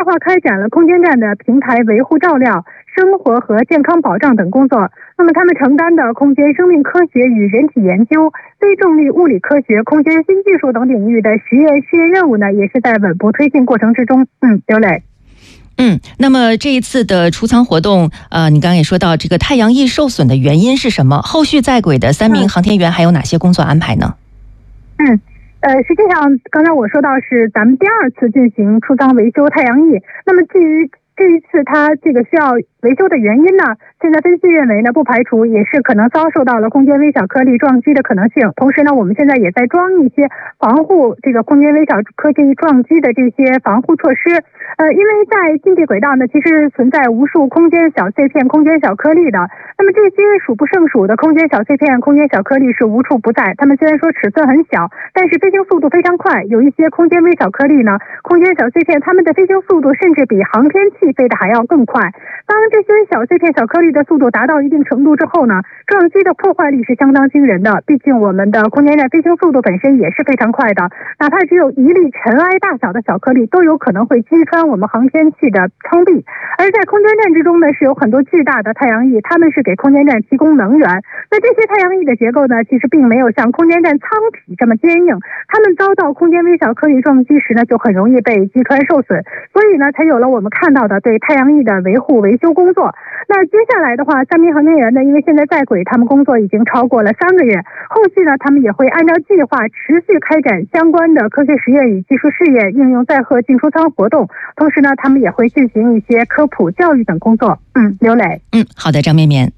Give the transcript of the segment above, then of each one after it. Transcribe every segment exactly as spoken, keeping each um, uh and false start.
划开展了空间站的平台维护照料、生活和健康保障等工作。那么他们承担的空间生命科学与人体研究、非重力物理科学、空间新技术等领域的实验试验任务呢，也是在稳步推进过程之中。嗯，刘磊。 嗯，那么这一次的出舱活动，呃，你刚刚也说到这个太阳翼受损的原因是什么？后续在轨的三名航天员还有哪些工作安排呢？ 嗯。呃，实际上刚才我说到是咱们第二次进行出舱维修太阳翼，那么至于这一次它这个需要维修的原因呢，现在分析认为呢，不排除也是可能遭受到了空间微小颗粒撞击的可能性。同时呢，我们现在也在装一些防护这个空间微小颗粒撞击的这些防护措施。呃，因为在近地轨道呢，其实存在无数空间小碎片、空间小颗粒的。那么这些数不胜数的空间小碎片、空间小颗粒是无处不在。它们虽然说尺寸很小，但是飞行速度非常快。有一些空间微小颗粒呢，空间小碎片，它们的飞行速度甚至比航天器飞得还要更快。当这些小碎片、小颗粒的速度达到一定程度之后呢，撞击的破坏力是相当惊人的。毕竟我们的空间站飞行速度本身也是非常快的，哪怕只有一粒尘埃大小的小颗粒，都有可能会击穿我们航天器的舱壁。而在空间站之中呢，是有很多巨大的太阳翼，它们是给空间站提供能源。那这些太阳翼的结构呢，其实并没有像空间站舱体这么坚硬，它们遭到空间微小颗粒撞击时呢，就很容易被击穿受损，所以呢，才有了我们看到的对太阳翼的维护维修工作。那接下来的话，三名航天员呢，因为现在在轨，他们工作已经超过了三个月，后续呢，他们也会按照计划持续开展相关的科学实验与技术试验，应用载荷进出舱活动。同时呢，他们也会进行一些科普教育等工作。嗯，刘磊。 嗯，好的，张绵绵。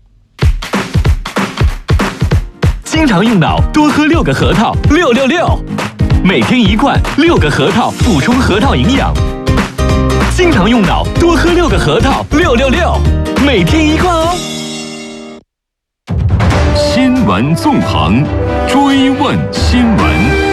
经常用脑，多喝六个核桃，六六六，每天一罐，六个核桃补充核桃营养。经常用脑，多喝六个核桃，六六六，每天一罐哦。 新闻纵横，追问新闻。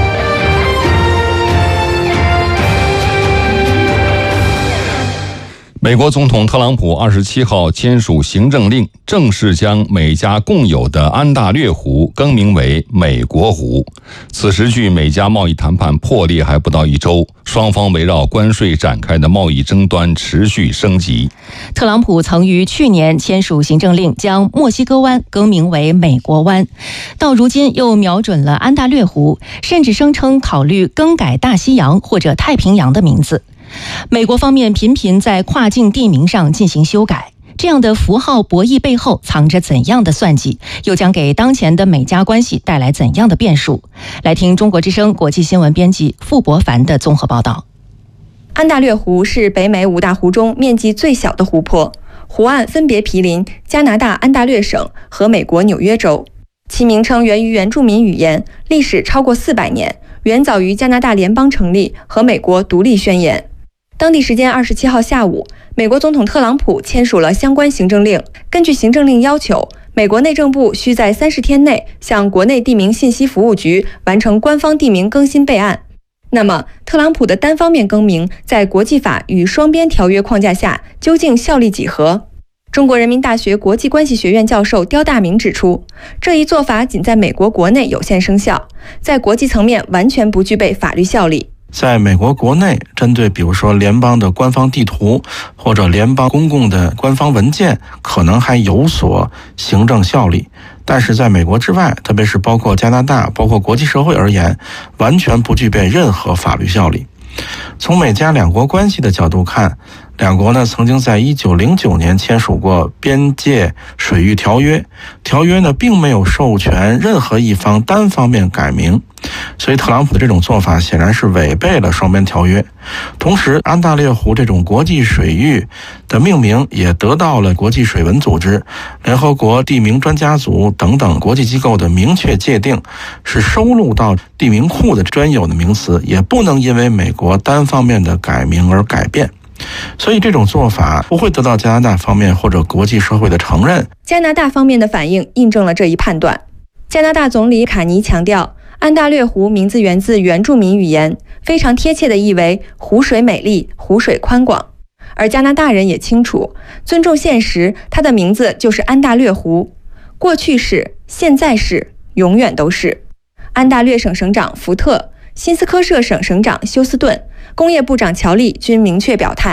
美国总统特朗普二十七号签署行政令，正式将美加共有的安大略湖更名为美国湖。此时距美加贸易谈判破裂还不到一周，双方围绕关税展开的贸易争端持续升级。 特朗普曾于去年签署行政令，将墨西哥湾更名为美国湾，到如今又瞄准了安大略湖，甚至声称考虑更改大西洋或者太平洋的名字。美国方面频频在跨境地名上进行修改，这样的符号博弈背后藏着怎样的算计，又将给当前的美加关系带来怎样的变数？来听中国之声国际新闻编辑傅博凡的综合报道。 安大略湖是北美五大湖中面积最小的湖泊，湖岸分别毗邻加拿大安大略省和美国纽约州。其名称源于原住民语言，历史超过四百年，远早于加拿大联邦成立和美国独立宣言。当地时间二十七号下午，美国总统特朗普签署了相关行政令。根据行政令要求，美国内政部需在三十天内向国内地名信息服务局完成官方地名更新备案。那么，特朗普的单方面更名在国际法与双边条约框架下究竟效力几何？中国人民大学国际关系学院教授刁大明指出，这一做法仅在美国国内有限生效，在国际层面完全不具备法律效力。 在美国国内，针对比如说联邦的官方地图或者联邦公共的官方文件，可能还有所行政效力，但是在美国之外，特别是包括加拿大、包括国际社会而言，完全不具备任何法律效力。从美加两国关系的角度看，两国呢曾经在一九零九年签署过边界水域条约，条约呢并没有授权任何一方单方面改名，所以特朗普的这种做法显然是违背了双边条约。同时，安大略湖这种国际水域的命名也得到了国际水文组织、联合国地名专家组等等国际机构的明确界定，是收录到地名库的专有的名词，也不能因为美国单方面的改名而改变。所以这种做法不会得到加拿大方面或者国际社会的承认。 加拿大方面的反应印证了这一判断。加拿大总理卡尼强调，安大略湖名字源自原住民语言，非常贴切地译为湖水美丽，湖水宽广。而加拿大人也清楚，尊重现实，它的名字就是安大略湖，过去是，现在是，永远都是。安大略省省长福特、新斯科舍省省长休斯顿、工业部长乔利均明确表态，